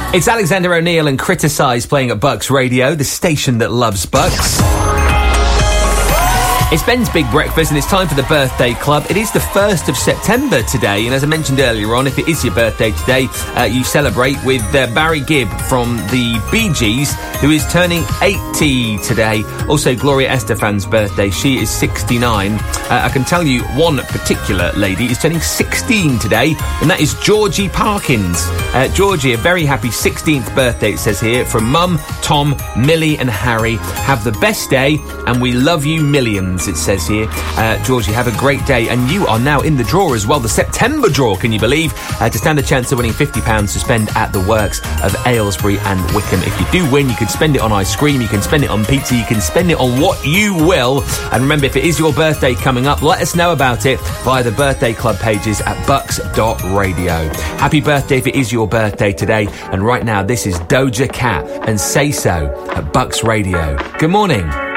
It's Alexander O'Neill and Criticise playing at Bucks Radio, the station that loves Bucks. It's Ben's Big Breakfast and it's time for the Birthday Club. It is the 1st of September today, and as I mentioned earlier on, if it is your birthday today, you celebrate with Barry Gibb from the Bee Gees, who is turning 80 today. Also, Gloria Estefan's birthday. She is 69. I can tell you one particular lady is turning 16 today, and that is Georgie Parkins. Georgie, a very happy 16th birthday, it says here, from Mum, Tom, Millie and Harry. Have the best day, and we love you millions, it says here. Georgie, have a great day, and you are now in the draw as well, the September draw, can you believe, to stand a chance of winning £50 to spend at the works of Aylesbury and Wickham. If you do win, you can spend it on ice cream, you can spend it on pizza, you can spend it on what you will. And remember, if it is your birthday coming up, let us know about it via the Birthday Club pages at bucks.radio. Happy birthday if it is your birthday today. And right now, this is Doja Cat and Say So at Bucks Radio. Good morning.